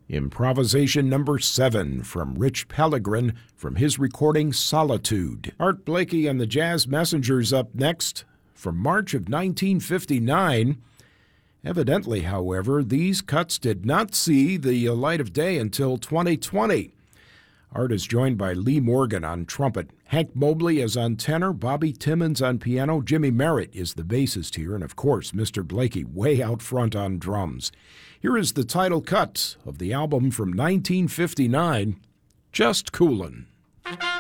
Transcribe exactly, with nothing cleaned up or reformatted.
Improvisation number seven from Rich Pellegrin from his recording Solitude. Art Blakey and the Jazz Messengers up next from March of nineteen fifty-nine. Evidently, however, these cuts did not see the light of day until twenty twenty. Art is joined by Lee Morgan on trumpet, Hank Mobley is on tenor, Bobby Timmons on piano, Jimmy Merritt is the bassist here, and of course, Mister Blakey way out front on drums. Here is the title cut of the album from nineteen fifty-nine, Just Coolin'.